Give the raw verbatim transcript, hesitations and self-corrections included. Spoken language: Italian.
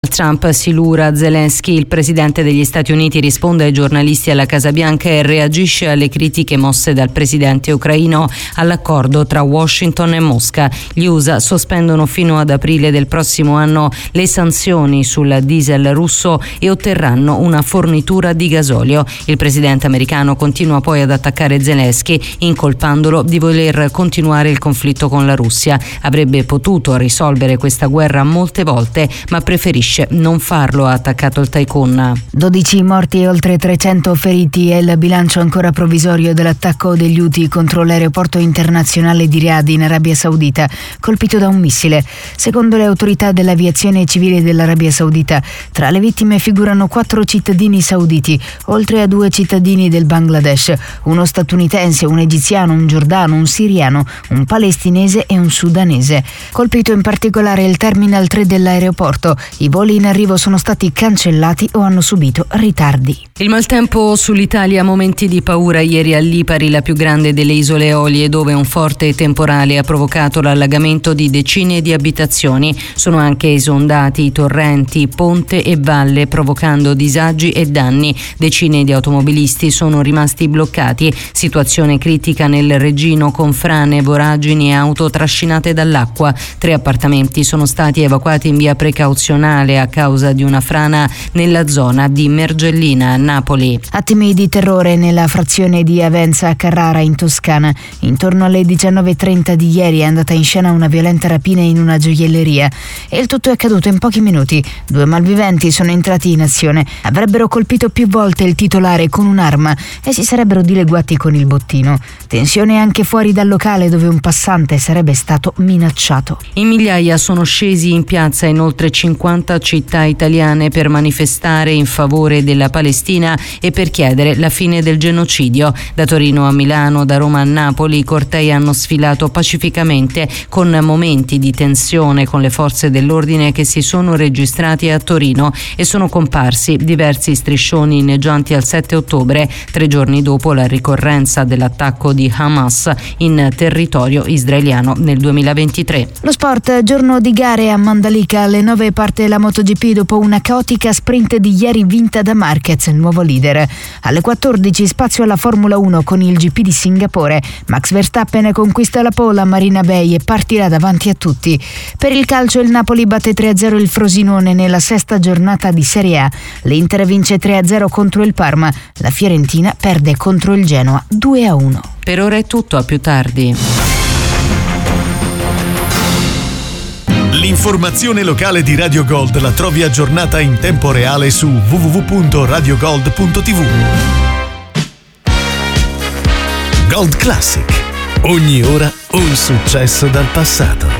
Trump si lura Zelensky. Il presidente degli Stati Uniti risponde ai giornalisti alla Casa Bianca e reagisce alle critiche mosse dal presidente ucraino all'accordo tra Washington e Mosca. Gli U S A sospendono fino ad aprile del prossimo anno le sanzioni sul diesel russo e otterranno una fornitura di gasolio. Il presidente americano continua poi ad attaccare Zelensky, incolpandolo di voler continuare il conflitto con la Russia. Avrebbe potuto risolvere questa guerra molte volte, ma preferisce non farlo, ha attaccato il tycoon. dodici morti e oltre trecento feriti è il bilancio ancora provvisorio dell'attacco degli Houthi contro l'aeroporto internazionale di Riyadh in Arabia Saudita, colpito da un missile. Secondo le autorità dell'aviazione civile dell'Arabia Saudita, tra le vittime figurano quattro cittadini sauditi, oltre a due cittadini del Bangladesh, uno statunitense, un egiziano, un giordano, un siriano, un palestinese e un sudanese. Colpito in particolare il Terminal tre dell'aeroporto. I voli in arrivo sono stati cancellati o hanno subito ritardi. Il maltempo sull'Italia, momenti di paura ieri a Lipari, la più grande delle isole Eolie, dove un forte temporale ha provocato l'allagamento di decine di abitazioni. Sono anche esondati i torrenti, ponte e valle, provocando disagi e danni. Decine di automobilisti sono rimasti bloccati. Situazione critica nel Reggino, con frane, voragini e auto trascinate dall'acqua. Tre appartamenti sono stati evacuati in via precauzionale a causa di una frana nella zona di Mergellina, a Napoli. Attimi di terrore nella frazione di Avenza a Carrara, in Toscana. Intorno alle diciannove e trenta di ieri è andata in scena una violenta rapina in una gioielleria e il tutto è accaduto in pochi minuti. Due malviventi sono entrati in azione, avrebbero colpito più volte il titolare con un'arma e si sarebbero dileguati con il bottino. Tensione anche fuori dal locale, dove un passante sarebbe stato minacciato. In migliaia sono scesi in piazza in oltre cinquanta città italiane per manifestare in favore della Palestina e per chiedere la fine del genocidio. Da Torino a Milano, da Roma a Napoli, i cortei hanno sfilato pacificamente, con momenti di tensione con le forze dell'ordine che si sono registrati a Torino, e sono comparsi diversi striscioni inneggianti al sette ottobre, tre giorni dopo la ricorrenza dell'attacco di Hamas in territorio israeliano nel duemilaventitré. Lo sport, giorno di gare a Mandalika, alle nove parte la MotoGP dopo una caotica sprint di ieri vinta da Marquez, il nuovo leader. Alle quattordici spazio alla Formula uno con il G P di Singapore. Max Verstappen conquista la pole a Marina Bay e partirà davanti a tutti. Per il calcio il Napoli batte tre a zero il Frosinone nella sesta giornata di Serie A. L'Inter vince tre a zero contro il Parma. La Fiorentina perde contro il Genoa due a uno. Per ora è tutto, a più tardi. L'informazione locale di Radio Gold la trovi aggiornata in tempo reale su w w w punto radio gold punto t v. Gold Classic. Ogni ora un successo dal passato.